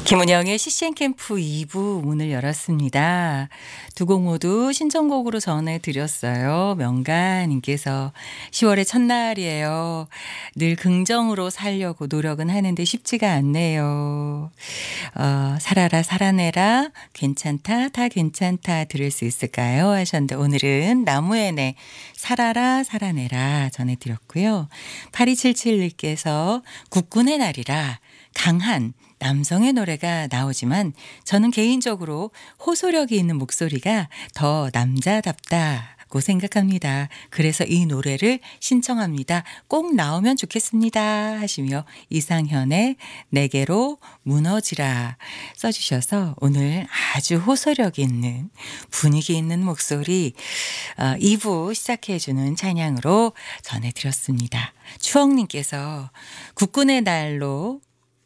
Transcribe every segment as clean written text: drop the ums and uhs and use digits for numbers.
김은영의 CCM 캠프 2부 문을 열었습니다. 두 곡 모두 신청곡으로 전해드렸어요. 명가님께서 10월의 첫날이에요. 늘 긍정으로 살려고 노력은 하는데 쉽지가 않네요. 살아라 살아내라 괜찮다 다 괜찮다 들을 수 있을까요 하셨는데 오늘은 나무에네 살아라 살아내라 전해드렸고요. 8277님께서 국군의 날이라 강한 남성의 노래가 나오지만 저는 개인적으로 호소력이 있는 목소리가 더 남자답다고 생각합니다. 그래서 이 노래를 신청합니다. 꼭 나오면 좋겠습니다 하시며 이상현의 내게로 무너지라 써주셔서 오늘 아주 호소력 있는 분위기 있는 목소리 2부 시작해주는 찬양으로 전해드렸습니다. 추억님께서 국군의 날로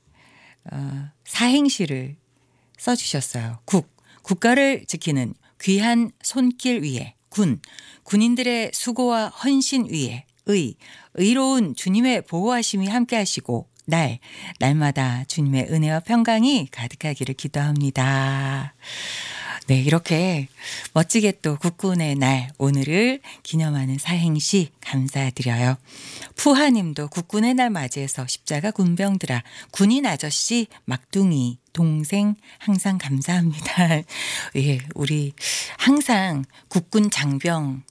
사행시를 써주셨어요. 국가를 지키는 귀한 손길 위에 군인들의 수고와 헌신 위에 의로운 주님의 보호하심이 함께 하시고 날마다 주님의 은혜와 평강이 가득하기를 기도합니다. 네, 이렇게 멋지게 또 국군의 날 오늘을 기념하는 사행시 감사드려요. 푸하님도 국군의 날 맞이해서 십자가 군병들아 군인 아저씨 막둥이 동생 항상 감사합니다. 예, 우리 항상 국군 장병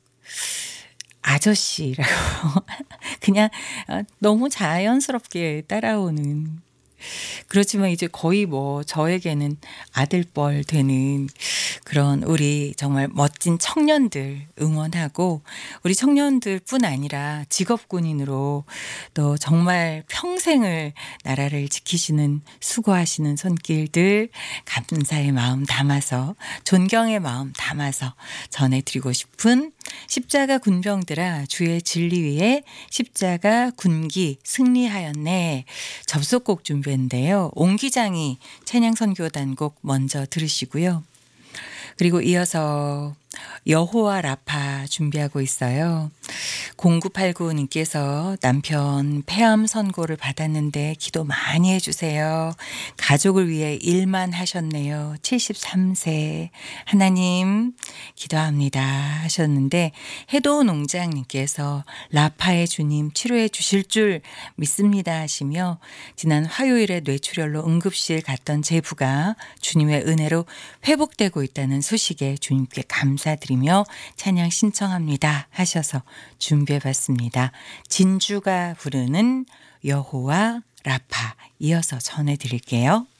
아저씨라고 그냥 너무 자연스럽게 따라오는 그렇지만 이제 거의 뭐 저에게는 아들뻘 되는 그런 우리 정말 멋진 청년들 응원하고 우리 청년들뿐 아니라 직업군인으로 또 정말 평생을 나라를 지키시는 수고하시는 손길들 감사의 마음 담아서 존경의 마음 담아서 전해드리고 싶은 십자가 군병들아 주의 진리 위에 십자가 군기 승리하였네 접속곡 준비했는데요. 옹기장이 찬양선교단곡 먼저 들으시고요. 그리고 이어서 여호와 라파 준비하고 있어요. 0989님께서 남편 폐암 선고를 받았는데 기도 많이 해주세요. 가족을 위해 일만 하셨네요. 73세 하나님 기도합니다 하셨는데 해도 농장님께서 라파의 주님 치료해 주실 줄 믿습니다 하시며 지난 화요일에 뇌출혈로 응급실 갔던 제부가 주님의 은혜로 회복되고 있다는 소식에 주님께 감사드리며 찬양 신청합니다 하셔서 준비해봤습니다. 진주가 부르는 여호와 라파 이어서 전해드릴게요.